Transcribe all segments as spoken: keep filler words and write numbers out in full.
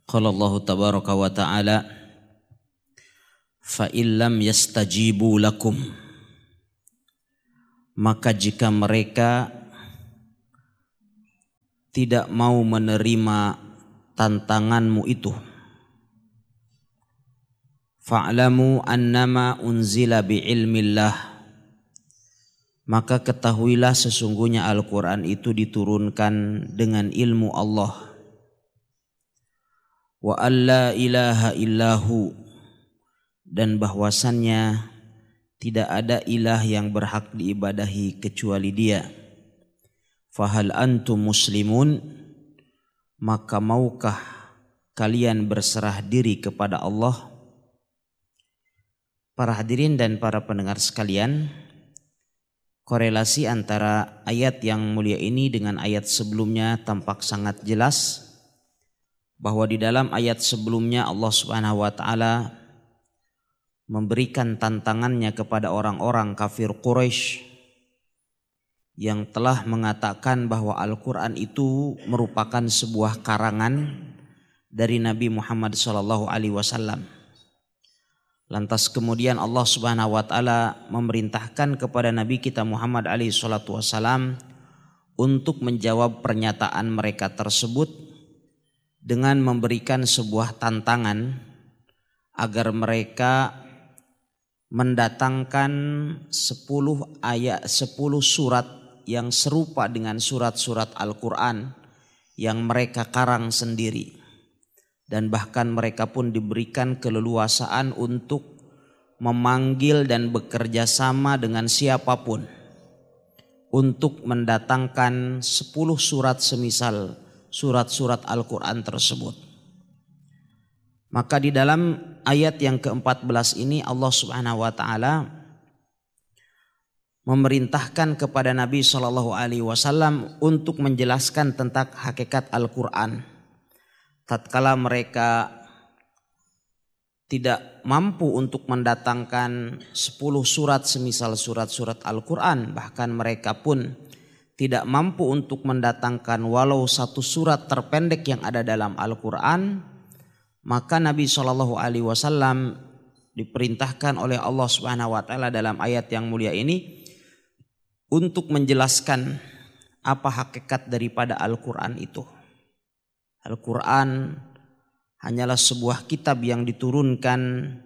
Qala Allah tabaraka wa ta'ala fa illam yastajibu lakum, maka jika mereka tidak mau menerima tantanganmu itu, fa'lamu annama unzila bi'ilmillah, maka ketahuilah sesungguhnya Al-Quran itu diturunkan dengan ilmu Allah. Wa alla ilaha illahu, dan bahwasannya tidak ada ilah yang berhak diibadahi kecuali Dia. Fahal antum muslimun, maka maukah kalian berserah diri kepada Allah? Para hadirin dan para pendengar sekalian, korelasi antara ayat yang mulia ini dengan ayat sebelumnya tampak sangat jelas, bahwa di dalam ayat sebelumnya Allah Subhanahu wa taala memberikan tantangannya kepada orang-orang kafir Quraisy yang telah mengatakan bahwa Al-Quran itu merupakan sebuah karangan dari Nabi Muhammad shallallahu alaihi wasallam. Lantas kemudian Allah Subhanahu wa taala memerintahkan kepada Nabi kita Muhammad alaihi salatu wasallam untuk menjawab pernyataan mereka tersebut dengan memberikan sebuah tantangan agar mereka mendatangkan sepuluh ayat, sepuluh surat yang serupa dengan surat-surat Al-Quran yang mereka karang sendiri. Dan bahkan mereka pun diberikan keleluasaan untuk memanggil dan bekerja sama dengan siapapun untuk mendatangkan sepuluh surat semisal surat-surat Al-Quran tersebut. Maka di dalam ayat yang keempat belas ini Allah Subhanahu wa taala memerintahkan kepada Nabi shallallahu alaihi wasallam untuk menjelaskan tentang hakikat Al-Quran. Tatkala mereka tidak mampu untuk mendatangkan sepuluh surat semisal surat-surat Al-Quran, bahkan mereka pun tidak mampu untuk mendatangkan walau satu surat terpendek yang ada dalam Al-Quran, maka Nabi shallallahu alaihi wasallam diperintahkan oleh Allah Subhanahu wa taala dalam ayat yang mulia ini untuk menjelaskan apa hakikat daripada Al-Quran itu. Al-Quran hanyalah sebuah kitab yang diturunkan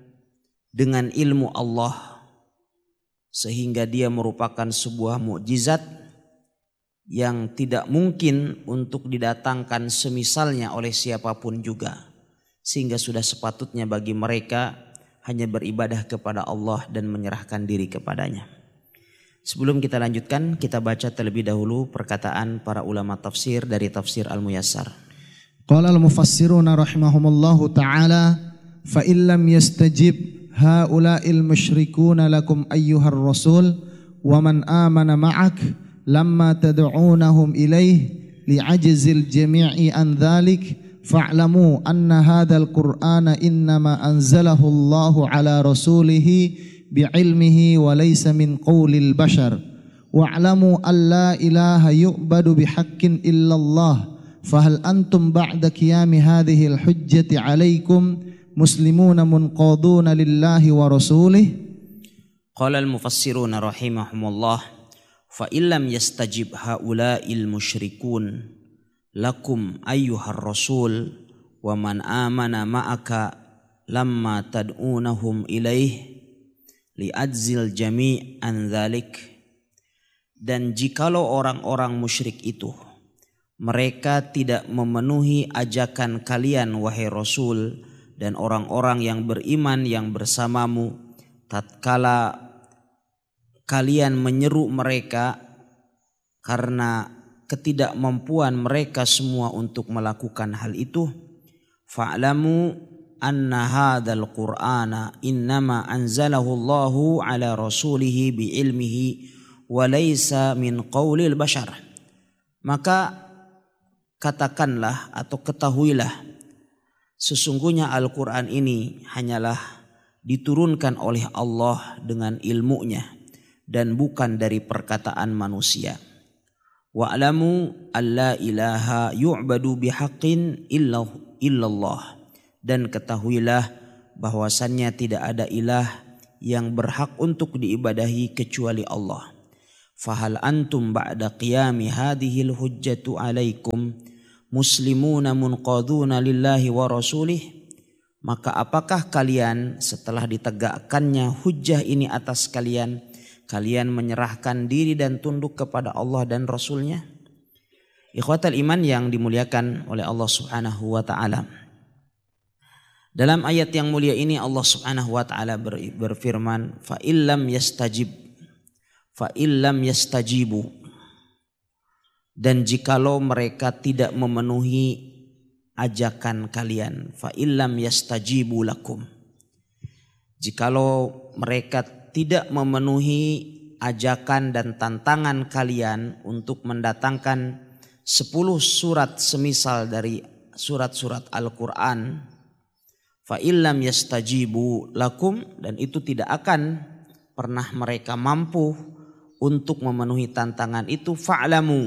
dengan ilmu Allah, sehingga dia merupakan sebuah mukjizat yang tidak mungkin untuk didatangkan semisalnya oleh siapapun juga, sehingga sudah sepatutnya bagi mereka hanya beribadah kepada Allah dan menyerahkan diri kepadanya. Sebelum kita lanjutkan, kita baca terlebih dahulu perkataan para ulama tafsir dari tafsir Al-Muyassar. Qala al-mufassiruna rahimahumullahu ta'ala, fa illam yastajib haula'il musyrikuna lakum ayyuhar rasul wa man amana ma'ak lamma tad'unahum ilaih li'ajzil jami'i an dhalik fa'lamu anna hadzal qur'ana innama anzalahu Allahu ala rasulihi bi'ilmihi wa laysa min qawlil bashar wa'lamu an la ilaha yu'badu bihaqqin illallah fahal antum ba'da qiyami hadhihi al-hujjati 'alaykum muslimuna munqaduna lillahi wa rasulih. Qala al-mufassiruna rahimahumullah fa illam yastajib haula'il musyrikun lakum ayyuhar rasul wa man amana ma'aka lamma tad'unahum ilaih li'adzil jami' an dhalik. Dan jikalau orang-orang musyrik itu mereka tidak memenuhi ajakan kalian wahai Rasul dan orang-orang yang beriman yang bersamamu, tatkala kalian menyeru mereka karena ketidakmampuan mereka semua untuk melakukan hal itu, fa'lamu anna hadzal qur'ana innama anzalahu Allahu ala rasulihi bi'ilmihi wa laysa min qaulil bashar. Maka katakanlah atau ketahuilah, sesungguhnya Al-Quran ini hanyalah diturunkan oleh Allah dengan ilmunya dan bukan dari perkataan manusia. Wa'lamu alla ilaha yu'badu bihaqqin illallah, dan ketahuilah bahwasannya tidak ada ilah yang berhak untuk diibadahi kecuali Allah. Fahal antum ba'da qiyami hadhil hujjatu alaikum muslimuna munqaduna lillahi wa rasulih? Maka apakah kalian setelah ditegakkannya hujjah ini atas kalian, kalian menyerahkan diri dan tunduk kepada Allah dan Rasulnya? Ikhwatal iman yang dimuliakan oleh Allah Subhanahu wa ta'ala, dalam ayat yang mulia ini Allah Subhanahu wa ta'ala berfirman, fa illam yastajib fa illam yastajibu, dan jikalau mereka tidak memenuhi ajakan kalian, fa illam yastajibu lakum, jikalau mereka tidak memenuhi ajakan dan tantangan kalian untuk mendatangkan sepuluh surat semisal dari surat-surat Al-Quran, fa illam yastajibu lakum, dan itu tidak akan pernah mereka mampu untuk memenuhi tantangan itu, fa'lamu,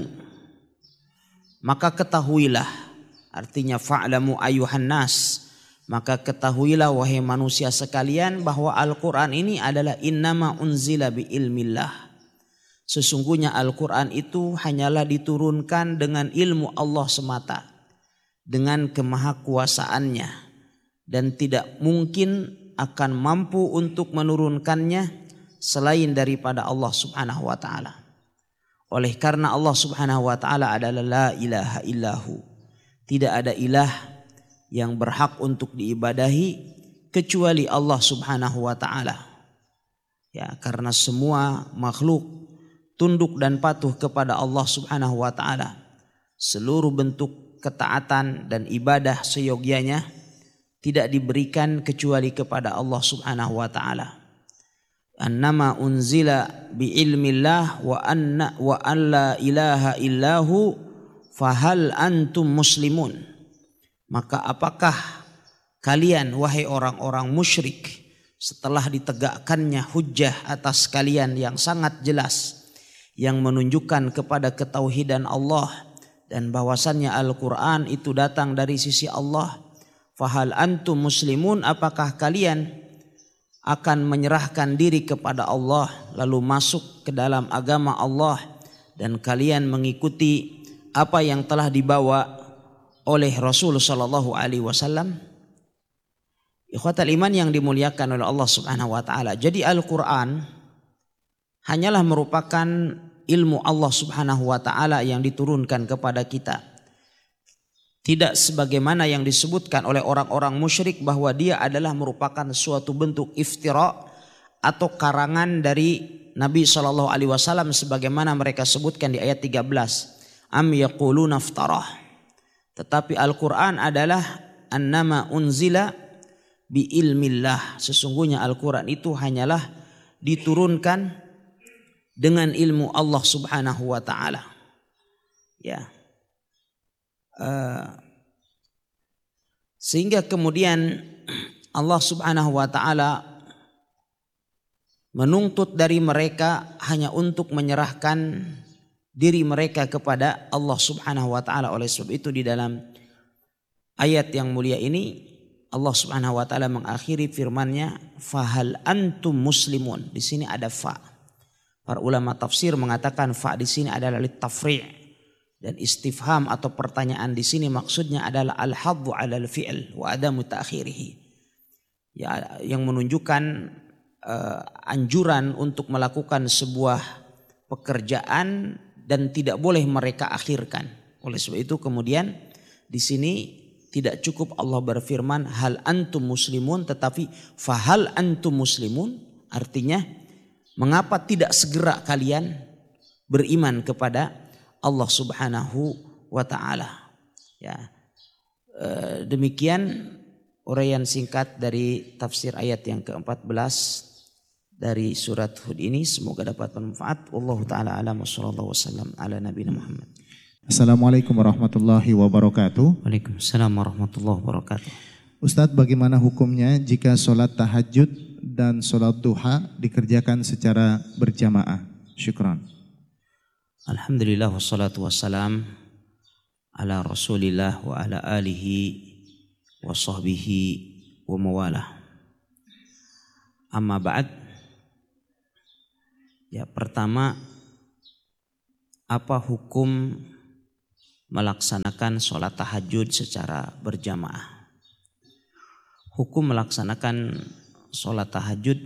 maka ketahuilah, artinya fa'lamu ayuhan nas, maka ketahuilah wahai manusia sekalian bahwa Al-Quran ini adalah innama unzila bi ilmillah, sesungguhnya Al-Quran itu hanyalah diturunkan dengan ilmu Allah semata, dengan kemahakuasaannya, dan tidak mungkin akan mampu untuk menurunkannya selain daripada Allah Subhanahu wa ta'ala. Oleh karena Allah Subhanahu wa ta'ala adalah la ilaha illahu, tidak ada ilah yang berhak untuk diibadahi kecuali Allah Subhanahu wa ta'ala. Ya, karena semua makhluk tunduk dan patuh kepada Allah Subhanahu wa ta'ala. Seluruh bentuk ketaatan dan ibadah seyogyanya tidak diberikan kecuali kepada Allah Subhanahu wa ta'ala. Annama unzila bi ilmillah wa anna wa an la ilaha illahu fahal antum muslimun. Maka apakah kalian wahai orang-orang musyrik setelah ditegakkannya hujjah atas kalian yang sangat jelas yang menunjukkan kepada ketauhidan Allah dan bahwasannya Al-Quran itu datang dari sisi Allah, fahal antum muslimun, apakah kalian akan menyerahkan diri kepada Allah lalu masuk ke dalam agama Allah dan kalian mengikuti apa yang telah dibawa oleh Rasul sallallahu alaihi wasallam? Ikhwatal iman yang dimuliakan oleh Allah Subhanahu wa taala. Jadi Al-Qur'an hanyalah merupakan ilmu Allah Subhanahu wa taala yang diturunkan kepada kita. Tidak sebagaimana yang disebutkan oleh orang-orang musyrik bahwa dia adalah merupakan suatu bentuk iftira atau karangan dari Nabi shallallahu alaihi wasallam sebagaimana mereka sebutkan di ayat tiga belas. Am yaquluna iftarah. Tetapi Al-Quran adalah annama unzila bi ilmillah. Sesungguhnya Al-Quran itu hanyalah diturunkan dengan ilmu Allah Subhanahu wa ta'ala. Ya. Uh, sehingga kemudian Allah Subhanahu wa ta'ala menuntut dari mereka hanya untuk menyerahkan diri mereka kepada Allah Subhanahu wa ta'ala. Oleh sebab itu di dalam ayat yang mulia ini Allah Subhanahu wa ta'ala mengakhiri firman-Nya, fahal antum muslimun. Di sini ada fa. Para ulama tafsir mengatakan fa di sini adalah litafri'. Dan istifham atau pertanyaan di sini maksudnya adalah al-haddu 'alal fi'l wa adamu ta'khirihi. Ya, yang menunjukkan uh, anjuran untuk melakukan sebuah pekerjaan dan tidak boleh mereka akhirkan. Oleh sebab itu kemudian di sini tidak cukup Allah berfirman hal antum muslimun, tetapi fahal antum muslimun, artinya mengapa tidak segera kalian beriman kepada Allah Subhanahu wa ta'ala. Ya. E, demikian uraian singkat dari tafsir ayat yang keempat belas dari surat Hud ini. Semoga dapat bermanfaat. Wallahu ta'ala alam wa sallallahu wasallam ala nabiyina Muhammad. Assalamualaikum warahmatullahi wabarakatuh. Waalaikumsalam warahmatullahi wabarakatuh. Ustadz, bagaimana hukumnya jika sholat tahajud dan sholat duha dikerjakan secara berjamaah? Syukran. Alhamdulillah wassalatu wassalam ala rasulillah wa ala alihi wa sahbihi wa mawalah. Amma ba'd. Ya, pertama, apa hukum melaksanakan sholat tahajud secara berjamaah? Hukum melaksanakan sholat tahajud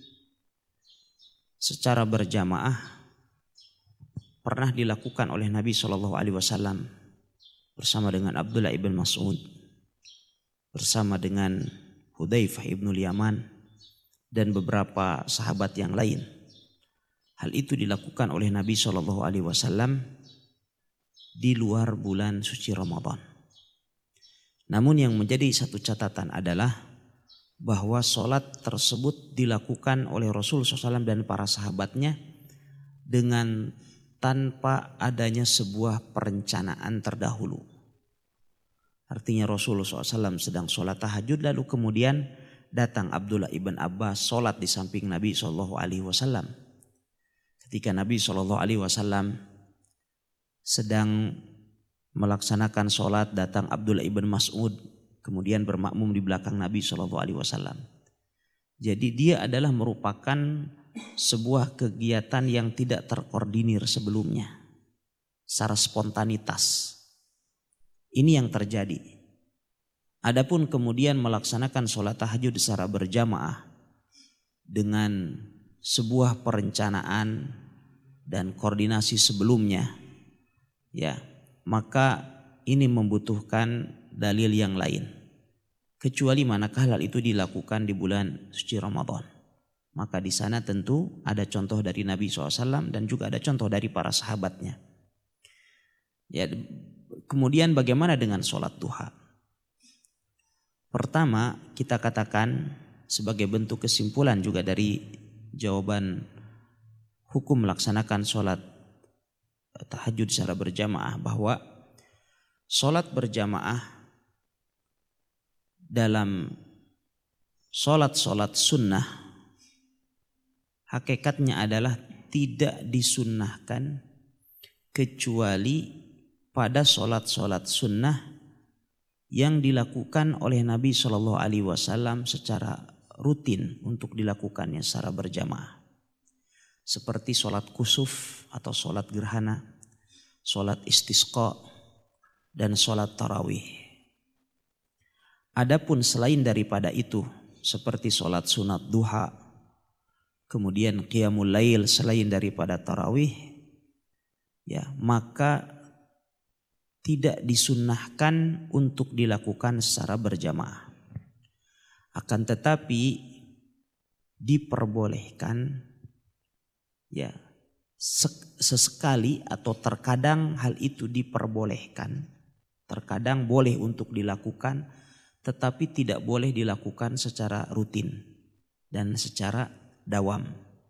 secara berjamaah pernah dilakukan oleh Nabi shallallahu alaihi wasallam bersama dengan Abdullah ibn Mas'ud, bersama dengan Hudzaifah ibnul Yaman dan beberapa sahabat yang lain. Hal itu dilakukan oleh Nabi shallallahu alaihi wasallam di luar bulan suci Ramadan. Namun yang menjadi satu catatan adalah bahwa sholat tersebut dilakukan oleh Rasul shallallahu alaihi wasallam dan para sahabatnya dengan tanpa adanya sebuah perencanaan terdahulu. Artinya Rasulullah shallallahu alaihi wasallam sedang sholat tahajud, lalu kemudian datang Abdullah ibn Abbas sholat di samping Nabi shallallahu alaihi wasallam. Ketika Nabi shallallahu alaihi wasallam sedang melaksanakan sholat, datang Abdullah ibn Mas'ud kemudian bermakmum di belakang Nabi shallallahu alaihi wasallam. Jadi dia adalah merupakan sebuah kegiatan yang tidak terkoordinir sebelumnya, secara spontanitas. Ini yang terjadi. Adapun kemudian melaksanakan sholat tahajud secara berjamaah dengan sebuah perencanaan dan koordinasi sebelumnya, ya, maka ini membutuhkan dalil yang lain. Kecuali manakah hal itu dilakukan di bulan suci Ramadan, maka di sana tentu ada contoh dari Nabi shallallahu alaihi wasallam dan juga ada contoh dari para sahabatnya. Ya, kemudian bagaimana dengan sholat duha? Pertama, kita katakan sebagai bentuk kesimpulan juga dari jawaban hukum melaksanakan sholat tahajud secara berjamaah, bahwa sholat berjamaah dalam sholat-sholat sunnah hakikatnya adalah tidak disunnahkan kecuali pada sholat-sholat sunnah yang dilakukan oleh Nabi shallallahu alaihi wasallam secara rutin untuk dilakukannya secara berjamaah. Seperti sholat kusuf atau sholat gerhana, sholat istisqa, dan sholat tarawih. Adapun selain daripada itu, seperti sholat sunat duha, kemudian qiyamul lail selain daripada tarawih, ya, maka tidak disunnahkan untuk dilakukan secara berjamaah. Akan tetapi diperbolehkan, ya, sesekali atau terkadang hal itu diperbolehkan. Terkadang boleh untuk dilakukan, tetapi tidak boleh dilakukan secara rutin dan secara dawam.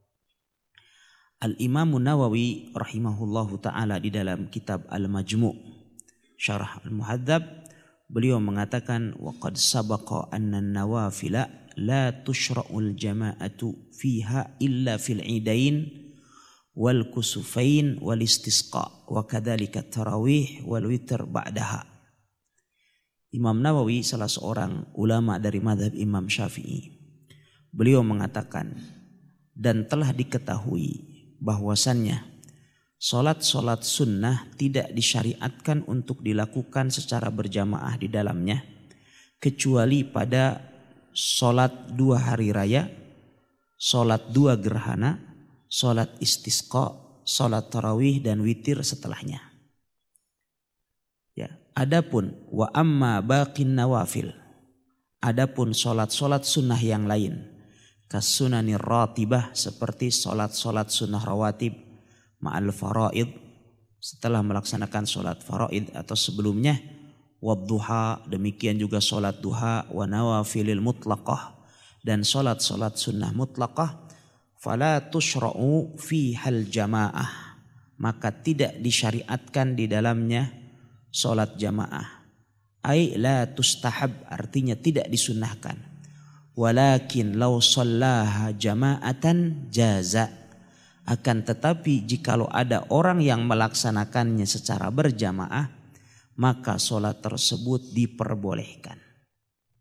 Al-Imam Nawawi rahimahullahu ta'ala di dalam kitab Al-Majmu' Syarah Al-Muhadzab, beliau mengatakan waqad sabaqa anna an-nawafila la tushra'ul jama'atu fiha illa fil idain wal kusufain wal istisqa wa kadzalika tarawih wal witr ba'daha. Imam Nawawi salah seorang ulama dari mazhab Imam Syafi'i, beliau mengatakan dan telah diketahui bahwasannya Sholat-sholat sunnah tidak disyariatkan untuk dilakukan secara berjamaah di dalamnya, kecuali pada sholat dua hari raya, sholat dua gerhana, sholat istisqa, sholat tarawih dan witir setelahnya. Ya, adapun wa amma baqin nawafil, adapun sholat-sholat sunnah yang lain, kasunanir ratibah, seperti sholat-sholat sunnah rawatib, ma'al faraid, setelah melaksanakan sholat faraid atau sebelumnya, wadduha, demikian juga sholat duha, wa nawafilil mutlaqah, dan sholat-sholat sunnah mutlaqah, fala tushra'u fihal jamaah, maka tidak disyariatkan di dalamnya sholat jamaah. Ai la tustahab, artinya tidak disunnahkan. Walakin law shallaha jama'atan jaza, akan tetapi jikalau ada orang yang melaksanakannya secara berjamaah, maka sholat tersebut diperbolehkan.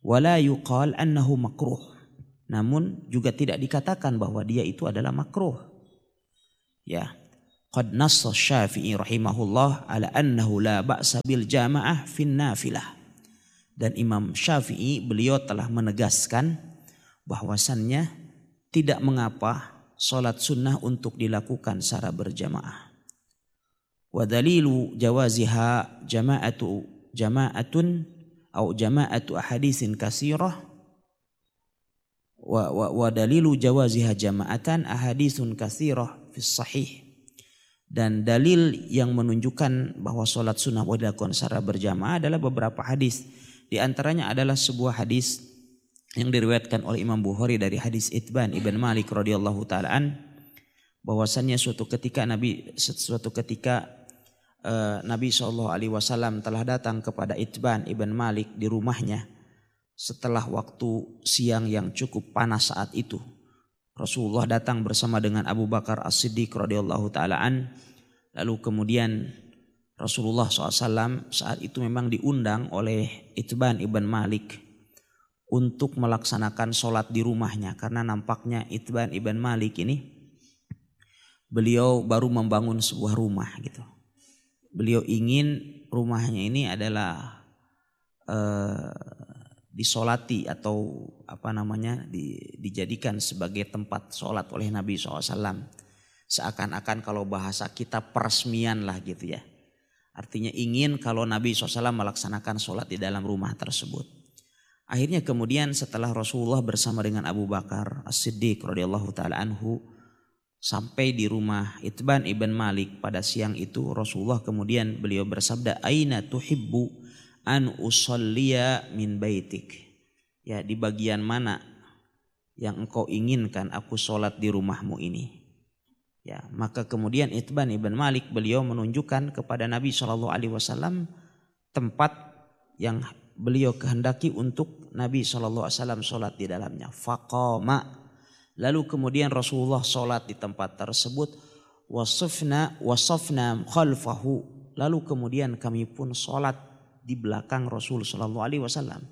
wala yuqal annahu makruh. Namun juga tidak dikatakan bahwa dia itu adalah makruh. Ya, qad nassa Syafi'i rahimahullah ala annahu la ba'sa bil jama'ah fin nafilah. Dan Imam Syafi'i beliau telah menegaskan bahwasannya tidak mengapa salat sunnah untuk dilakukan secara berjamaah. Wa dalilu jawaziha jama'atu jama'atun atau jama'atu ahaditsin katsirah wa, wa, wa dalilu jawaziha jama'atan ahaditsun katsirah fi sahih. Dan dalil yang menunjukkan bahwa salat sunnah boleh dilakukan secara berjamaah adalah beberapa hadis. Di antaranya adalah sebuah hadis yang diriwayatkan oleh Imam Bukhari dari hadis Itban ibn Malik radhiyallahu taala an, bahwasannya suatu ketika Nabi suatu ketika uh, Nabi shallallahu alaihi wasallam telah datang kepada Itban ibn Malik di rumahnya setelah waktu siang yang cukup panas saat itu. Rasulullah datang bersama dengan Abu Bakar As-Siddiq radhiyallahu taala an. Lalu kemudian Rasulullah shallallahu alaihi wasallam saat itu memang diundang oleh Itban ibn Malik untuk melaksanakan sholat di rumahnya, karena nampaknya Itban ibn Malik ini beliau baru membangun sebuah rumah gitu. Beliau ingin rumahnya ini adalah eh, disolati atau apa namanya di, dijadikan sebagai tempat sholat oleh Nabi shallallahu alaihi wasallam. Seakan-akan kalau bahasa kita peresmian lah gitu ya. Artinya ingin kalau Nabi shallallahu alaihi wasallam melaksanakan sholat di dalam rumah tersebut. Akhirnya kemudian setelah Rasulullah bersama dengan Abu Bakar As-Siddiq radhiyallahu taala anhu sampai di rumah Itban ibn Malik pada siang itu, Rasulullah kemudian beliau bersabda, "Aina tuhibbu an usalliya min baitik?" Ya, di bagian mana yang engkau inginkan aku sholat di rumahmu ini? Ya, maka kemudian Itban ibn Malik beliau menunjukkan kepada Nabi shallallahu alaihi wasallam tempat yang beliau kehendaki untuk Nabi shallallahu alaihi wasallam sholat di dalamnya. Faqama, lalu kemudian Rasulullah sholat di tempat tersebut. Wasafna wasafna khalfahu, lalu kemudian kami pun sholat di belakang Rasul shallallahu alaihi wasallam.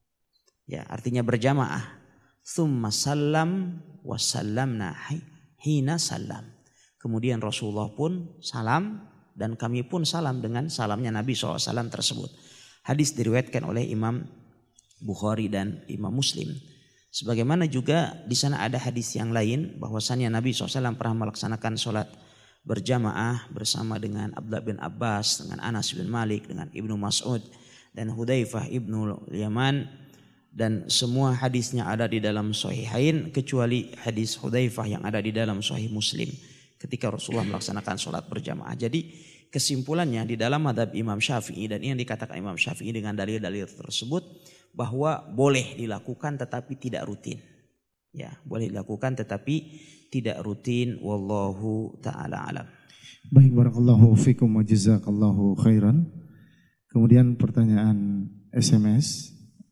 Ya, artinya berjamaah. Tsumma sallam wasallamna hina salam. Kemudian Rasulullah pun salam dan kami pun salam dengan salamnya Nabi shallallahu alaihi wasallam tersebut. Hadis diriwayatkan oleh Imam Bukhari dan Imam Muslim. Sebagaimana juga di sana ada hadis yang lain bahwasannya Nabi shallallahu alaihi wasallam pernah melaksanakan sholat berjamaah bersama dengan Abdullah bin Abbas, dengan Anas bin Malik, dengan Ibnu Mas'ud dan Hudzaifah ibnu Yaman, dan semua hadisnya ada di dalam Sahihain kecuali hadis Hudzaifah yang ada di dalam Sahih Muslim ketika Rasulullah melaksanakan sholat berjamaah. Jadi kesimpulannya di dalam madhab Imam Syafi'i, dan ini yang dikatakan Imam Syafi'i dengan dalil-dalil tersebut, bahwa boleh dilakukan tetapi tidak rutin. Ya, boleh dilakukan tetapi tidak rutin. Wallahu ta'ala alam. Baik, barakallahu fikum wa jazakallahu khairan. Kemudian pertanyaan S M S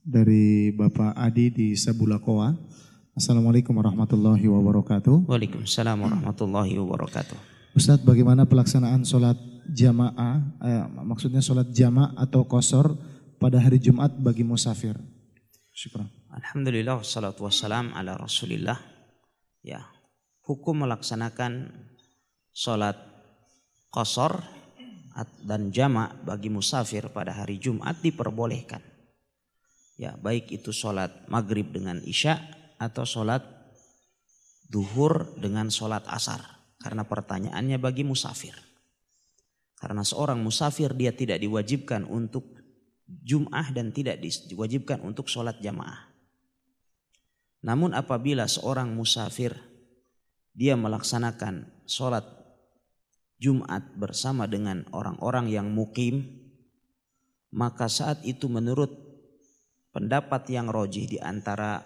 dari Bapak Adi di Sabulakoa. Assalamualaikum warahmatullahi wabarakatuh. Waalaikumsalam warahmatullahi wabarakatuh. Ustadz, bagaimana pelaksanaan sholat jamaah, eh, maksudnya sholat jama' atau qashar pada hari Jumat bagi musafir? Syukran. Alhamdulillah wassalatu wassalam ala rasulillah. Ya, hukum melaksanakan sholat qashar dan jama' bagi musafir pada hari Jumat diperbolehkan. Ya, baik itu sholat maghrib dengan isya atau sholat duhur dengan sholat asar. Karena pertanyaannya bagi musafir. Karena seorang musafir dia tidak diwajibkan untuk Jum'ah dan tidak diwajibkan untuk sholat jamaah. Namun apabila seorang musafir dia melaksanakan sholat Jumat bersama dengan orang-orang yang mukim, maka saat itu menurut pendapat yang rajih di antara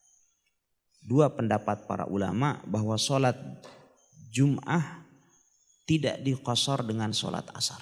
dua pendapat para ulama bahwa sholat Jum'ah tidak diqashar dengan sholat asar.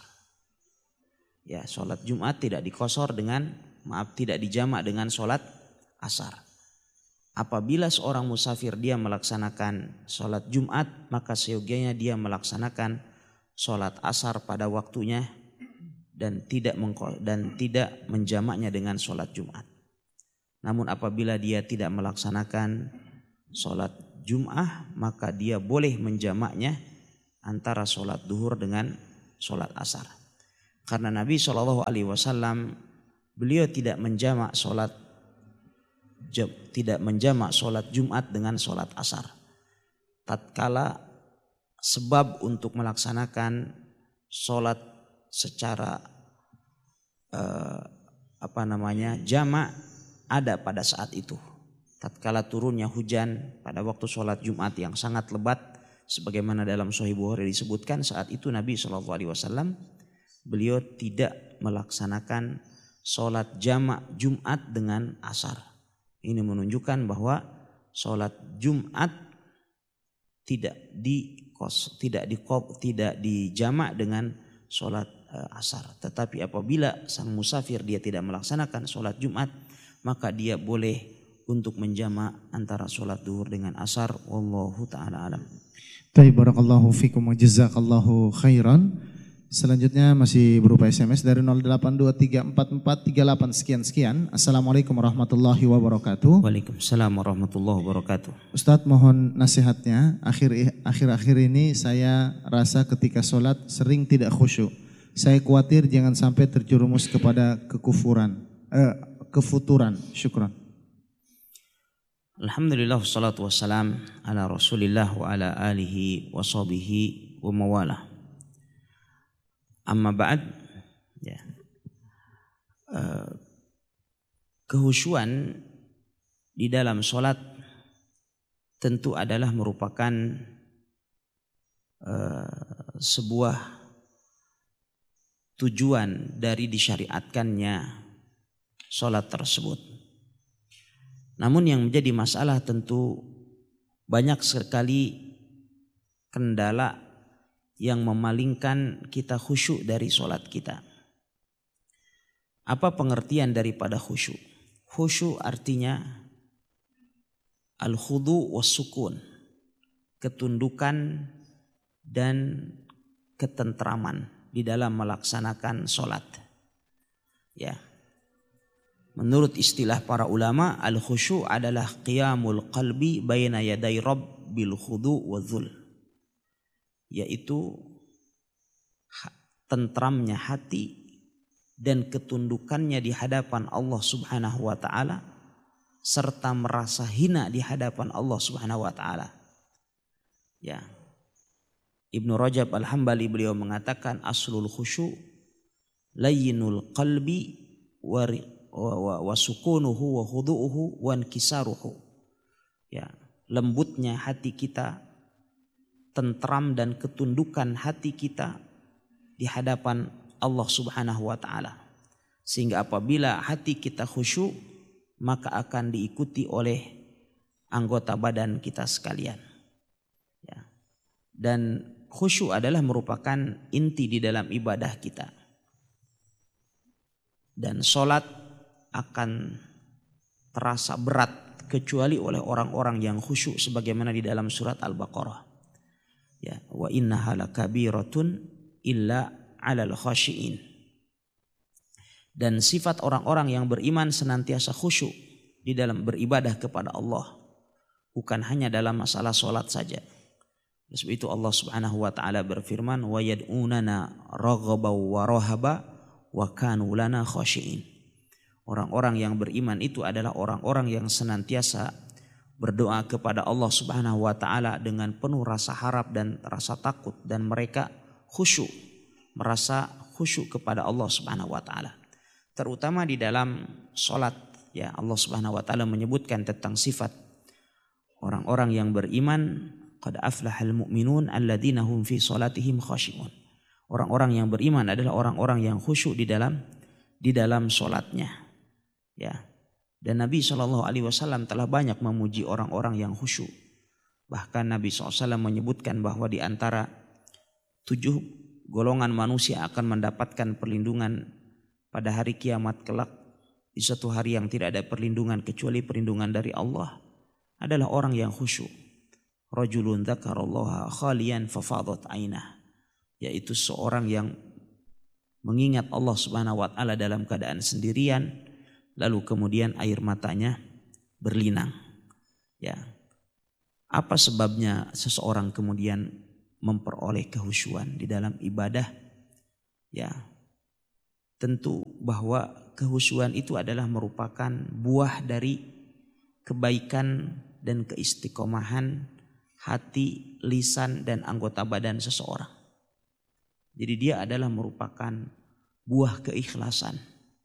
Ya, sholat Jumat tidak diqashar dengan, maaf tidak dijamak dengan sholat asar. Apabila seorang musafir dia melaksanakan sholat Jumat, maka seyogianya dia melaksanakan sholat asar pada waktunya dan tidak dan tidak menjamaknya dengan sholat Jumat. Namun apabila dia tidak melaksanakan sholat Jum'ah, maka dia boleh menjamaknya antara sholat duhur dengan sholat asar. Karena Nabi shallallahu alaihi wasallam beliau tidak menjamak sholat tidak menjamak sholat Jumat dengan sholat asar. Tatkala sebab untuk melaksanakan sholat secara eh, apa namanya jamak ada pada saat itu. Tatkala turunnya hujan pada waktu sholat Jumat yang sangat lebat, sebagaimana dalam Sahih Bukhari disebutkan, saat itu Nabi shallallahu alaihi wasallam beliau tidak melaksanakan sholat jamak Jumat dengan asar. Ini menunjukkan bahwa sholat Jumat tidak di tidak di tidak dijamak dengan sholat asar. Tetapi apabila sang musafir dia tidak melaksanakan sholat Jumat, maka dia boleh untuk menjamak antara sholat duhur dengan asar. Wallahu ta'ala alam. Baik, barakallahu fikum wa jazakallahu khairan. Selanjutnya masih berupa S M S dari nol delapan dua tiga empat empat tiga delapan sekian-sekian. Assalamualaikum warahmatullahi wabarakatuh. Waalaikumsalam warahmatullahi wabarakatuh. Ustadz, mohon nasihatnya. Akhir-akhir ini saya rasa ketika sholat sering tidak khusyuk. Saya khawatir jangan sampai terjerumus kepada kekufuran, eh, kefuturan. Syukran. Alhamdulillah wassalatu wassalam ala Rasulillah wa ala alihi wa sahbihi wa mawalah. Amma ba'd, ya. Uh, kehusyuan di dalam sholat tentu adalah merupakan uh, sebuah tujuan dari disyariatkannya sholat tersebut. Namun yang menjadi masalah tentu banyak sekali kendala yang memalingkan kita khusyuk dari sholat kita. Apa pengertian daripada khusyuk? Khusyuk artinya al-khudu was-sukun, ketundukan dan ketentraman di dalam melaksanakan sholat. Ya. Menurut istilah para ulama, al-khusyuk adalah qiyamul qalbi baina yaday rabb bil khudu wa dhul. Yaitu tentramnya hati dan ketundukannya di hadapan Allah Subhanahu wa taala serta merasa hina di hadapan Allah Subhanahu wa taala. Ya. Ibnu Rajab Al-Hambali beliau mengatakan aslul khusyuk layyinul qalbi wa wa, wa sukunuhu wa khudu'uhu wa inkisaruhu. Ya, lembutnya hati kita, tentram dan ketundukan hati kita di hadapan Allah Subhanahu wa taala. Sehingga apabila hati kita khusyuk, maka akan diikuti oleh anggota badan kita sekalian. Ya. Dan khusyuk adalah merupakan inti di dalam ibadah kita. Dan sholat akan terasa berat kecuali oleh orang-orang yang khusyuk sebagaimana di dalam surat Al-Baqarah. Ya, wa innaha lakabiratun illa 'alal khashiin. Dan sifat orang-orang yang beriman senantiasa khusyuk di dalam beribadah kepada Allah, bukan hanya dalam masalah salat saja. Sebab itu Allah Subhanahu wa taala berfirman, wa yad'unana raghaban wa rahaba wa kanu lana khashiin. Orang-orang yang beriman itu adalah orang-orang yang senantiasa berdoa kepada Allah Subhanahu wa taala dengan penuh rasa harap dan rasa takut, dan mereka khusyuk, merasa khusyuk kepada Allah Subhanahu wa taala. Terutama di dalam salat, ya, Allah Subhanahu wa taala menyebutkan tentang sifat orang-orang yang beriman, qad aflahal mu'minun alladzina hum fi salatihim khashi'un. Orang-orang yang beriman adalah orang-orang yang khusyuk di dalam di dalam salatnya. Ya. Dan Nabi shallallahu alaihi wasallam telah banyak memuji orang-orang yang khusyuk. Bahkan Nabi shallallahu alaihi wasallam menyebutkan bahwa di antara tujuh golongan manusia akan mendapatkan perlindungan pada hari kiamat kelak, di suatu hari yang tidak ada perlindungan kecuali perlindungan dari Allah, adalah orang yang khusyuk. Rajulun dzakarallaha khalian fafadat ainah, yaitu seorang yang mengingat Allah Subhanahu wa taala dalam keadaan sendirian, lalu kemudian air matanya berlinang. Ya. Apa sebabnya seseorang kemudian memperoleh kehusyuan di dalam ibadah? Ya. Tentu bahwa kehusyuan itu adalah merupakan buah dari kebaikan dan keistiqomahan hati, lisan, dan anggota badan seseorang. Jadi dia adalah merupakan buah keikhlasan,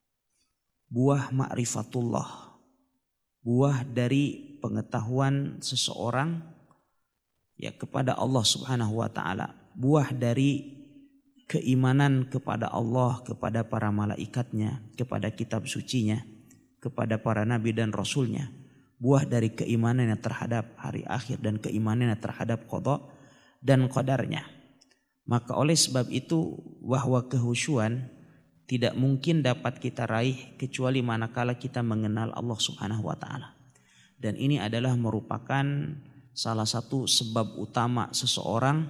buah ma'rifatullah, buah dari pengetahuan seseorang ya kepada Allah Subhanahu wa taala, buah dari keimanan kepada Allah, kepada para malaikatnya, kepada kitab sucinya, kepada para nabi dan rasulnya, buah dari keimanannya terhadap hari akhir dan keimanannya terhadap qada dan qadarnya. Maka oleh sebab itu bahwa kehusyuan tidak mungkin dapat kita raih kecuali manakala kita mengenal Allah Subhanahu wa taala. Dan ini adalah merupakan salah satu sebab utama seseorang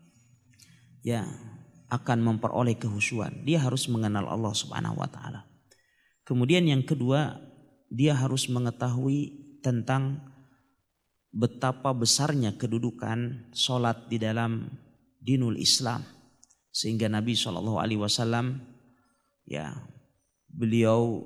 ya akan memperoleh kehusyuan. Dia harus mengenal Allah Subhanahu wa taala. Kemudian yang kedua, dia harus mengetahui tentang betapa besarnya kedudukan solat di dalam dinul Islam, sehingga Nabi shallallahu alaihi wasallam ya beliau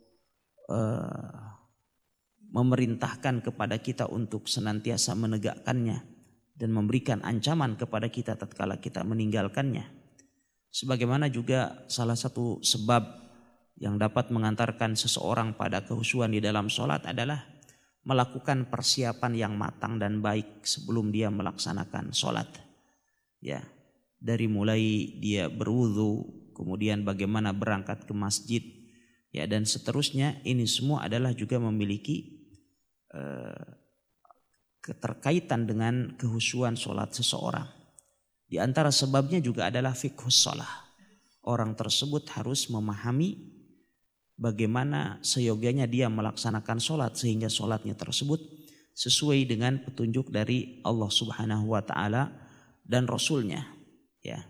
uh, memerintahkan kepada kita untuk senantiasa menegakkannya dan memberikan ancaman kepada kita tatkala kita meninggalkannya. Sebagaimana juga salah satu sebab yang dapat mengantarkan seseorang pada kehusyuan di dalam solat adalah melakukan persiapan yang matang dan baik sebelum dia melaksanakan solat. Ya, dari mulai dia berwudu, kemudian bagaimana berangkat ke masjid, ya dan seterusnya, ini semua adalah juga memiliki eh, keterkaitan dengan kehusyuan solat seseorang. Di antara sebabnya juga adalah fiqhus shalah. Orang tersebut harus memahami bagaimana seyogianya dia melaksanakan solat sehingga solatnya tersebut sesuai dengan petunjuk dari Allah Subhanahu wa taala dan Rasulnya. Ya.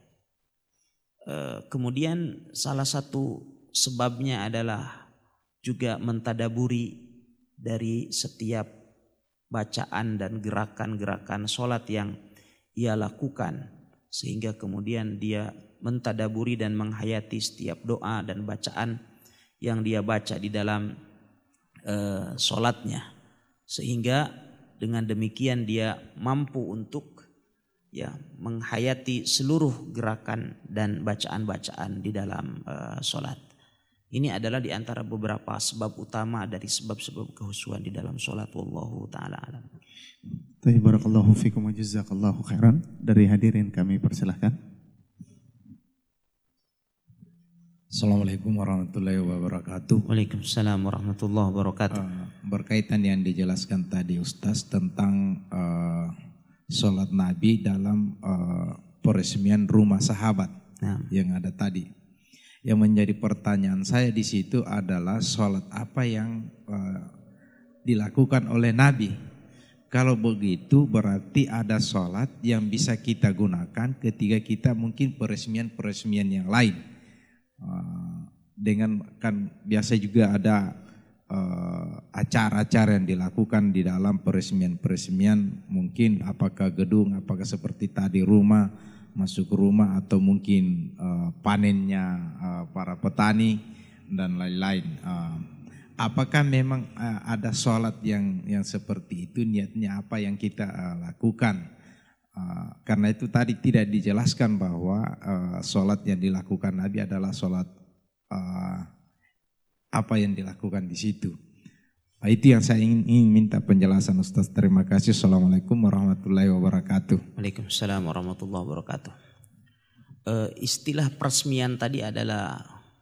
E, kemudian salah satu sebabnya adalah juga mentadaburi dari setiap bacaan dan gerakan-gerakan solat yang ia lakukan, sehingga kemudian dia mentadaburi dan menghayati setiap doa dan bacaan yang dia baca di dalam e, solatnya, sehingga dengan demikian dia mampu untuk ya menghayati seluruh gerakan dan bacaan-bacaan di dalam uh, solat. Ini adalah di antara beberapa sebab utama dari sebab-sebab kehusyuan di dalam solat. Wallahu ta'ala alam. Barakallahu fikum wa jazakallahu khairan. Dari hadirin kami persilahkan. Assalamualaikum warahmatullahi wabarakatuh. Waalaikumsalam warahmatullahi wabarakatuh. Uh, berkaitan yang dijelaskan tadi Ustaz tentang uh, sholat Nabi dalam uh, peresmian rumah sahabat nah. yang ada tadi. Yang menjadi pertanyaan saya di situ adalah sholat apa yang uh, dilakukan oleh Nabi. Kalau begitu berarti ada sholat yang bisa kita gunakan ketika kita mungkin peresmian-peresmian yang lain. Uh, dengan kan biasa juga ada Uh, acara-acara yang dilakukan di dalam peresmian-peresmian, mungkin apakah gedung, apakah seperti tadi rumah, masuk ke rumah, atau mungkin uh, panennya uh, para petani dan lain-lain. Uh, apakah memang uh, ada sholat yang yang seperti itu, niatnya apa yang kita uh, lakukan? Uh, karena itu tadi tidak dijelaskan bahwa uh, sholat yang dilakukan Nabi adalah sholat uh, apa yang dilakukan di situ. Nah, itu yang saya ingin, ingin minta penjelasan Ustaz. Terima kasih. Assalamualaikum warahmatullahi wabarakatuh. Waalaikumsalam warahmatullahi wabarakatuh. E, istilah peresmian tadi adalah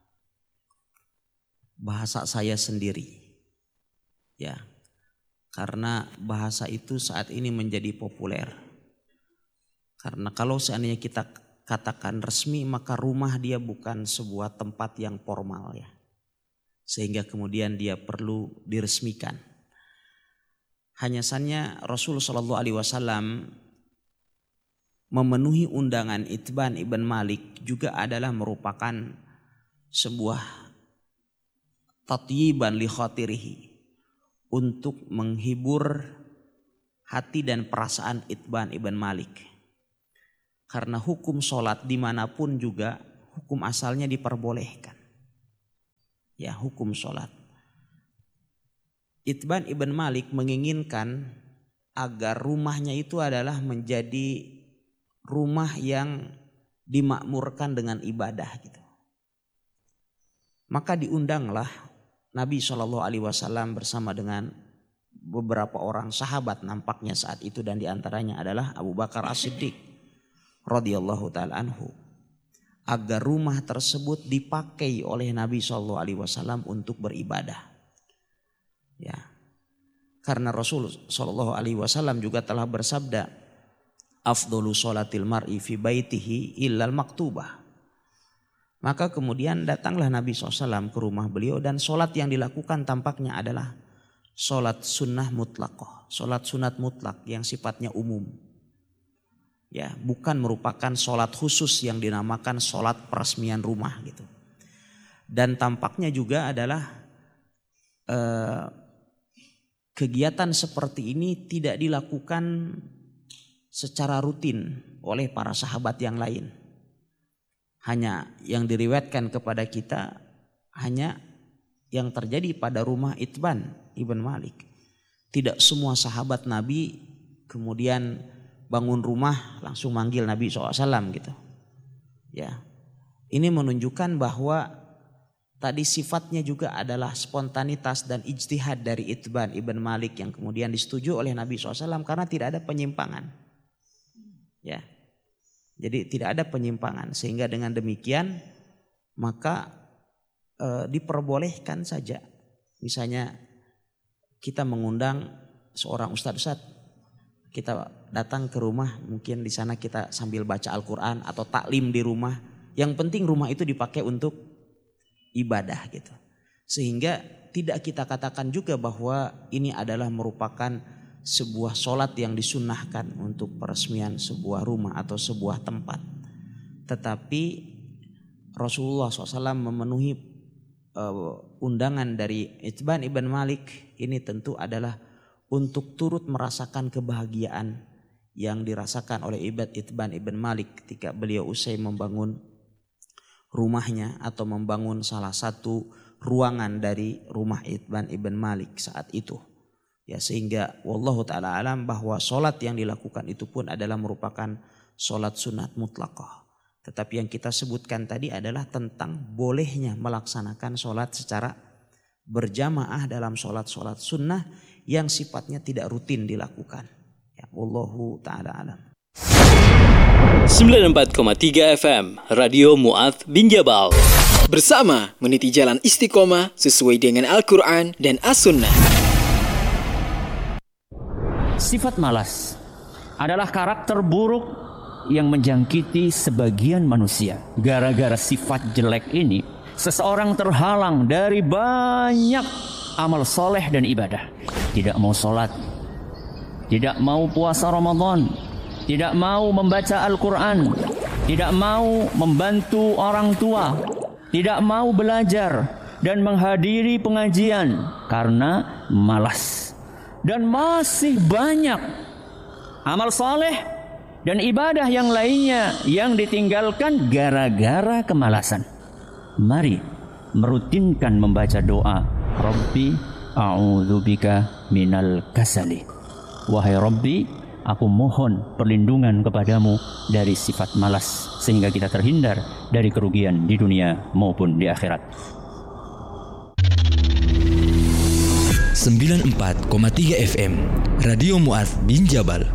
bahasa saya sendiri. Ya. Karena bahasa itu saat ini menjadi populer. Karena kalau seandainya kita katakan resmi, maka rumah dia bukan sebuah tempat yang formal ya. Sehingga kemudian dia perlu diresmikan. Hanya saja Rasul Shallallahu Alaihi Wasallam memenuhi undangan Itban ibn Malik juga adalah merupakan sebuah tatyiban li khatirihi, untuk menghibur hati dan perasaan Itban ibn Malik. Karena hukum sholat dimanapun juga hukum asalnya diperbolehkan. Ya, hukum sholat. Itban ibn Malik menginginkan agar rumahnya itu adalah menjadi rumah yang dimakmurkan dengan ibadah gitu. Maka diundanglah Nabi shallallahu alaihi wasallam bersama dengan beberapa orang sahabat nampaknya saat itu, dan diantaranya adalah Abu Bakar As-Siddiq radhiyallahu taala anhu, agar rumah tersebut dipakai oleh Nabi shallallahu alaihi wasallam untuk beribadah. Ya, karena Rasul shallallahu alaihi wasallam juga telah bersabda, afdhalu sholatil mar'i fi baitihi illal maktubah. Maka kemudian datanglah Nabi shallallahu alaihi wasallam ke rumah beliau, dan sholat yang dilakukan tampaknya adalah sholat sunnah mutlaqah, sholat sunat mutlak yang sifatnya umum. Ya, bukan merupakan sholat khusus yang dinamakan sholat peresmian rumah gitu. Dan tampaknya juga adalah eh, kegiatan seperti ini tidak dilakukan secara rutin oleh para sahabat yang lain. Hanya yang diriwayatkan kepada kita hanya yang terjadi pada rumah Itban ibn Malik. Tidak semua sahabat Nabi kemudian bangun rumah langsung manggil Nabi shallallahu alaihi wasallam gitu. Ya, ini menunjukkan bahwa tadi sifatnya juga adalah spontanitas dan ijtihad dari Itban ibn Malik yang kemudian disetujui oleh Nabi shallallahu alaihi wasallam karena tidak ada penyimpangan. Ya. Jadi tidak ada penyimpangan, sehingga dengan demikian maka e, diperbolehkan saja. Misalnya kita mengundang seorang ustadz-ustadz, kita datang ke rumah, mungkin di sana kita sambil baca Al-Quran atau taklim di rumah. Yang penting rumah itu dipakai untuk ibadah gitu. Sehingga tidak kita katakan juga bahwa ini adalah merupakan sebuah sholat yang disunnahkan untuk peresmian sebuah rumah atau sebuah tempat. Tetapi Rasulullah shallallahu alaihi wasallam memenuhi uh, undangan dari Itban ibn Malik ini tentu adalah untuk turut merasakan kebahagiaan yang dirasakan oleh ibad Itban ibn Malik ketika beliau usai membangun rumahnya atau membangun salah satu ruangan dari rumah Itban ibn Malik saat itu. Ya, sehingga wallahu ta'ala alam bahwa sholat yang dilakukan itu pun adalah merupakan sholat sunat mutlaqah. Tetapi yang kita sebutkan tadi adalah tentang bolehnya melaksanakan sholat secara berjamaah dalam sholat-sholat sunnah yang sifatnya tidak rutin dilakukan. Ya, wallahu ta'ala alam. sembilan puluh empat koma tiga F M Radio Mu'adz bin Jabal, bersama meniti jalan istiqomah sesuai dengan Al-Quran dan As-Sunnah. Sifat malas adalah karakter buruk yang menjangkiti sebagian manusia. Gara-gara sifat jelek ini, seseorang terhalang dari banyak amal soleh dan ibadah. Tidak mau sholat, tidak mau puasa Ramadan, tidak mau membaca Al-Quran, tidak mau membantu orang tua, tidak mau belajar dan menghadiri pengajian karena malas. Dan masih banyak amal soleh dan ibadah yang lainnya yang ditinggalkan gara-gara kemalasan. Mari merutinkan membaca doa, Rabbi a'udzubika minal kasali. Wahai Rabbi, aku mohon perlindungan kepadamu dari sifat malas, sehingga kita terhindar dari kerugian di dunia maupun di akhirat. sembilan puluh empat koma tiga F M Radio Mu'adz bin Jabal.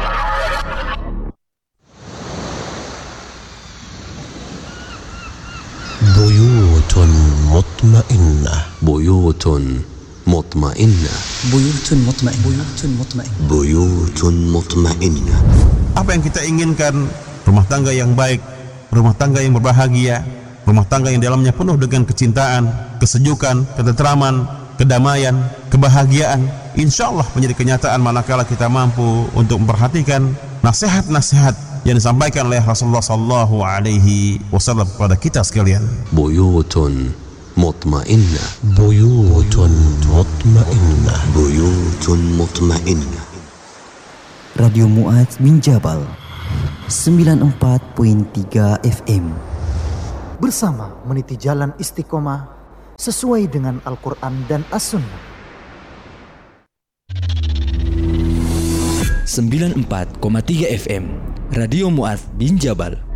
Buyutun mutmainnah, buyutun mutmainnah, buyutun mutmainnah, buyutun mutmainnah, buyutun mutmainnah. Apa yang kita inginkan? Rumah tangga yang baik, rumah tangga yang berbahagia, rumah tangga yang dalamnya penuh dengan kecintaan, kesejukan, ketenteraman, kedamaian, kebahagiaan, insya Allah menjadi kenyataan manakala kita mampu untuk memperhatikan nasihat-nasihat yang disampaikan oleh Rasulullah sallallahu alaihi wasallam kepada kita sekalian. Buyutun مطمئنة بيوت مطمئنة بيوت مطمئنة Radio Mu'adz bin Jabal sembilan puluh empat koma tiga F M. Bersama meniti jalan istiqomah sesuai dengan Al-Quran dan As-Sunnah. sembilan puluh empat koma tiga F M Radio Mu'adz bin Jabal.